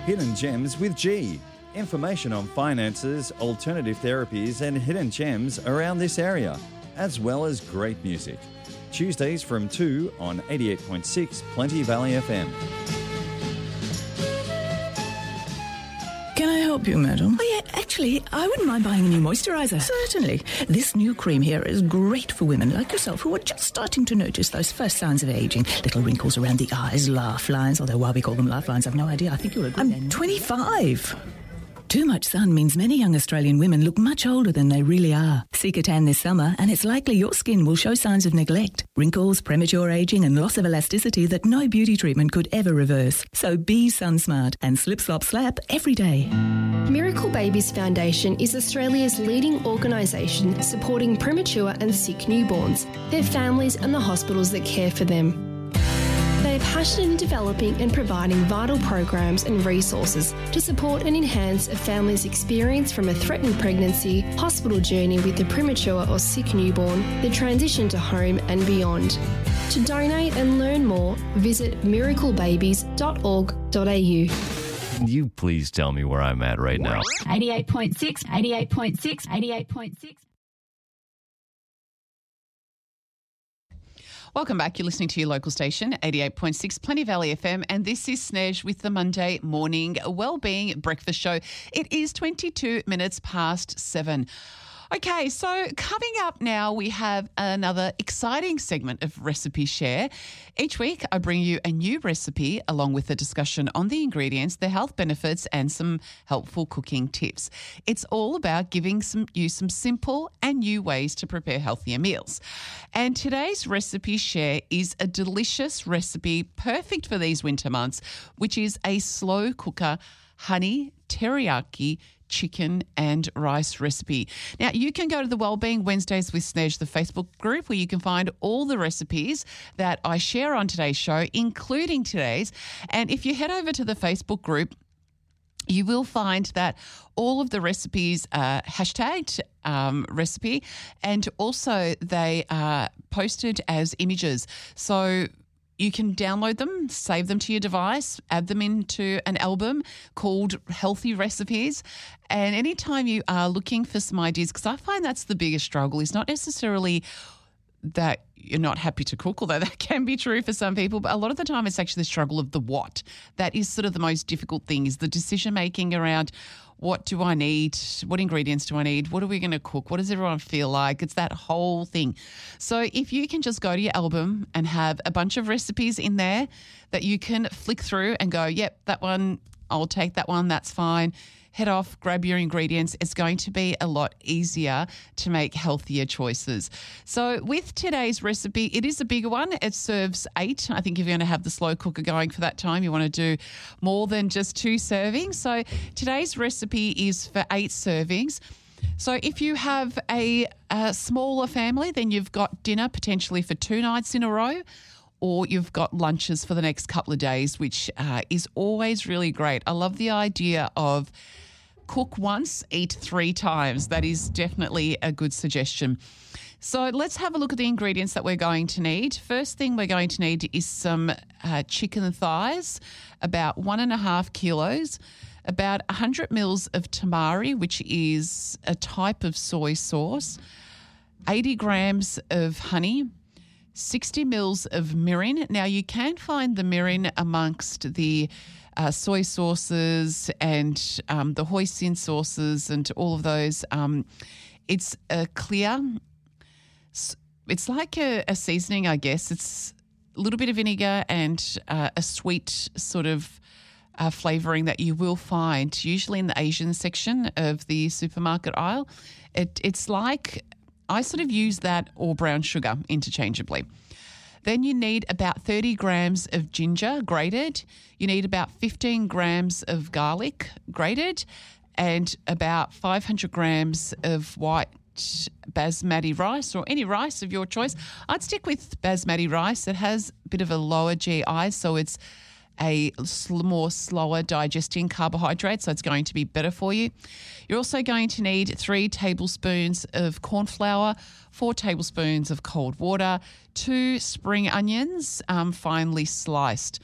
Hidden Gems with G. Information on finances, alternative therapies and hidden gems around this area, as well as great music. Tuesdays from 2 on 88.6 Plenty Valley FM. Can I help you, madam? Oh, yeah, actually, I wouldn't mind buying a new moisturiser. Certainly. This new cream here is great for women like yourself who are just starting to notice those first signs of ageing. Little wrinkles around the eyes, laugh lines, although why we call them laugh lines, I've no idea. I think you're a good I'm 25. Too much sun means many young Australian women look much older than they really are. Seek a tan this summer and it's likely your skin will show signs of neglect, wrinkles, premature ageing and loss of elasticity that no beauty treatment could ever reverse. So be sun smart and slip slop slap every day. Miracle Babies Foundation is Australia's leading organisation supporting premature and sick newborns, their families and the hospitals that care for them. They are passionate in developing and providing vital programs and resources to support and enhance a family's experience from a threatened pregnancy, hospital journey with a premature or sick newborn, the transition to home and beyond. To donate and learn more, visit miraclebabies.org.au. Can you please tell me where I'm at right now? 88.6, 88.6, 88.6. Welcome back. You're listening to your local station, 88.6 Plenty Valley FM, and this is Snej with the Monday Morning Wellbeing Breakfast Show. It is 22 minutes past 7. Okay, so coming up now, we have another exciting segment of Recipe Share. Each week, I bring you a new recipe along with a discussion on the ingredients, the health benefits, and some helpful cooking tips. It's all about giving you some simple and new ways to prepare healthier meals. And today's Recipe Share is a delicious recipe perfect for these winter months, which is a slow cooker honey teriyaki chicken and rice recipe. Now, you can go to the Wellbeing Wednesdays with Snej, the Facebook group, where you can find all the recipes that I share on today's show, including today's. And if you head over to the Facebook group, you will find that all of the recipes are hashtagged recipe, and also they are posted as images. So you can download them, save them to your device, add them into an album called Healthy Recipes. And anytime you are looking for some ideas, because I find that's the biggest struggle, is not necessarily that you're not happy to cook, although that can be true for some people, but a lot of the time it's actually the struggle of the what. That is sort of the most difficult thing, is the decision-making around what do I need, what ingredients do I need, what are we going to cook, what does everyone feel like? It's that whole thing. So if you can just go to your album and have a bunch of recipes in there that you can flick through and go, yep, that one, I'll take that one, that's fine. Head off, grab your ingredients. It's going to be a lot easier to make healthier choices. So with today's recipe, it is a bigger one. It serves 8. I think if you're going to have the slow cooker going for that time, you want to do more than just 2 servings. So today's recipe is for 8 servings. So if you have a smaller family, then you've got dinner potentially for 2 nights in a row, or you've got lunches for the next couple of days, which is always really great. I love the idea of cook once, eat 3 times. That is definitely a good suggestion. So let's have a look at the ingredients that we're going to need. First thing we're going to need is some chicken thighs, about 1.5 kilos, about 100 mils of tamari, which is a type of soy sauce, 80 grams of honey, 60 mils of mirin. Now, you can find the mirin amongst the soy sauces and the hoisin sauces and all of those. It's a clear, it's like a seasoning, I guess. It's a little bit of vinegar and a sweet sort of flavouring that you will find usually in the Asian section of the supermarket aisle. It's like, I sort of use that or brown sugar interchangeably. Then you need about 30 grams of ginger grated. You need about 15 grams of garlic grated and about 500 grams of white basmati rice, or any rice of your choice. I'd stick with basmati rice. It has a bit of a lower GI, so it's a more slower digesting carbohydrate, so it's going to be better for you. You're also going to need 3 tablespoons of corn flour, 4 tablespoons of cold water, 2 spring onions, finely sliced.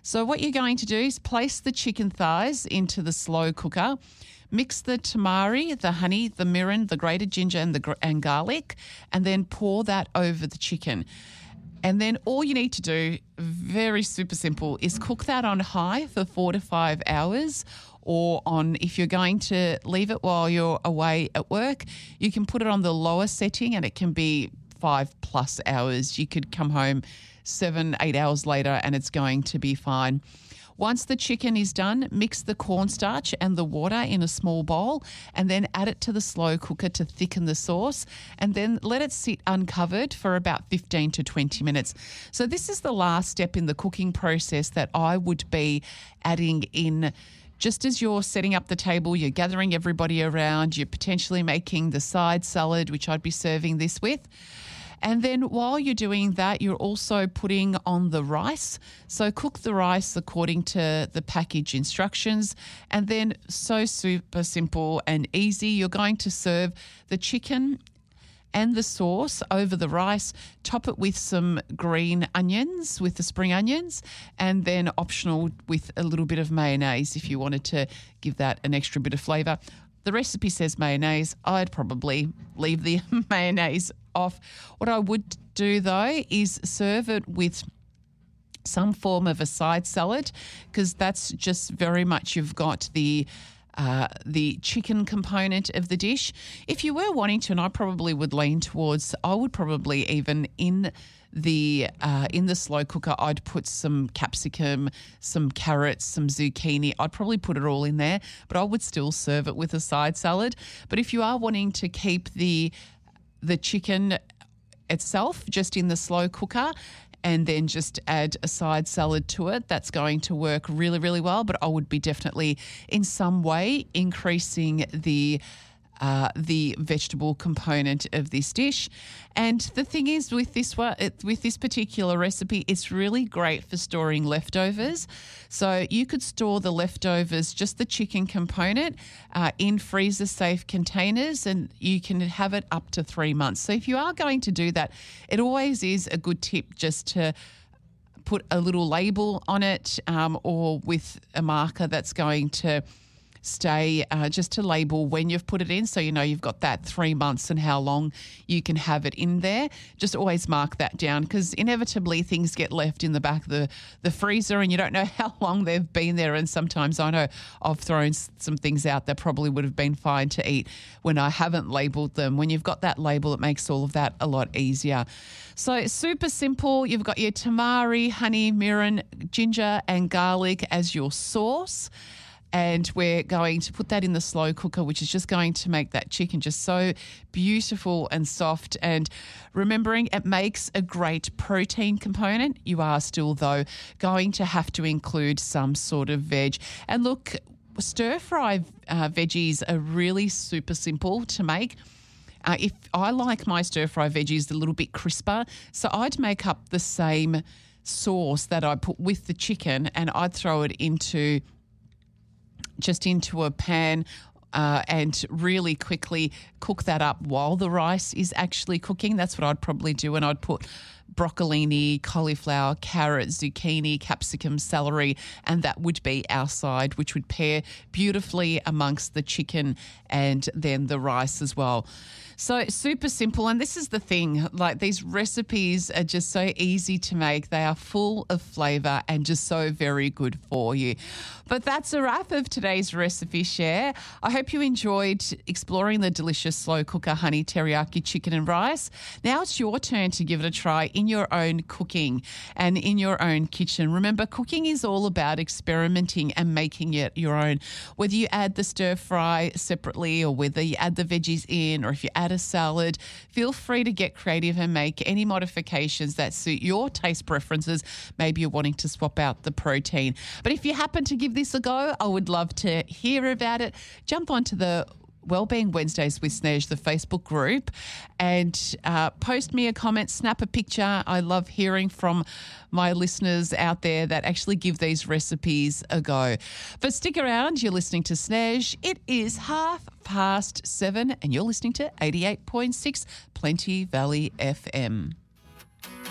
So what you're going to do is place the chicken thighs into the slow cooker. Mix the tamari, the honey, the mirin, the grated ginger and garlic, and then pour that over the chicken. And then all you need to do, very super simple, is cook that on high for 4 to 5 hours, or if you're going to leave it while you're away at work, you can put it on the lower setting and it can be 5+ hours. You could come home 7-8 hours later and it's going to be fine. Once the chicken is done, mix the cornstarch and the water in a small bowl and then add it to the slow cooker to thicken the sauce, and then let it sit uncovered for about 15 to 20 minutes. So this is the last step in the cooking process that I would be adding in. Just as you're setting up the table, you're gathering everybody around, you're potentially making the side salad, which I'd be serving this with. And then while you're doing that, you're also putting on the rice. So cook the rice according to the package instructions. And then, so super simple and easy, you're going to serve the chicken and the sauce over the rice, top it with some green onions, with the spring onions, and then optional with a little bit of mayonnaise if you wanted to give that an extra bit of flavour. The recipe says mayonnaise. I'd probably leave the mayonnaise off. What I would do, though, is serve it with some form of a side salad, because that's just very much you've got the chicken component of the dish. If you were wanting to, and I probably would lean towards, I would probably even in the slow cooker, I'd put some capsicum, some carrots, some zucchini. I'd probably put it all in there, but I would still serve it with a side salad. But if you are wanting to keep the chicken itself just in the slow cooker and then just add a side salad to it, that's going to work really, really well. But I would be definitely in some way increasing the vegetable component of this dish. And the thing is with this particular recipe, it's really great for storing leftovers. So you could store the leftovers, just the chicken component, in freezer safe containers, and you can have it up to 3 months. So if you are going to do that, it always is a good tip just to put a little label on it, or with a marker that's going to stay, just to label when you've put it in, so you know you've got that 3 months and how long you can have it in there. Just always mark that down, because inevitably things get left in the back of the freezer and you don't know how long they've been there. And sometimes I know I've thrown some things out that probably would have been fine to eat when I haven't labelled them. When you've got that label, it makes all of that a lot easier. So super simple. You've got your tamari, honey, mirin, ginger and garlic as your sauce. And we're going to put that in the slow cooker, which is just going to make that chicken just so beautiful and soft. And remembering, it makes a great protein component. You are still, though, going to have to include some sort of veg. And look, stir-fry veggies are really super simple to make. If I like my stir-fry veggies a little bit crisper, so I'd make up the same sauce that I put with the chicken and I'd throw it into a pan and really quickly cook that up while the rice is actually cooking. That's what I'd probably do. And I'd put broccolini, cauliflower, carrot, zucchini, capsicum, celery, and that would be our side, which would pair beautifully amongst the chicken and then the rice as well. So super simple. And this is the thing, like these recipes are just so easy to make. They are full of flavour and just so very good for you. But that's a wrap of today's recipe share. I hope you enjoyed exploring the delicious slow cooker honey teriyaki chicken and rice. Now it's your turn to give it a try in your own cooking and in your own kitchen. Remember, cooking is all about experimenting and making it your own. Whether you add the stir fry separately or whether you add the veggies in, or if you add a salad, feel free to get creative and make any modifications that suit your taste preferences. Maybe you're wanting to swap out the protein. But if you happen to give this a go, I would love to hear about it. Jump onto the Wellbeing Wednesdays with Snej, the Facebook group, and post me a comment, snap a picture. I love hearing from my listeners out there that actually give these recipes a go. But stick around, you're listening to Snej. It is 7:30 and you're listening to 88.6 Plenty Valley FM.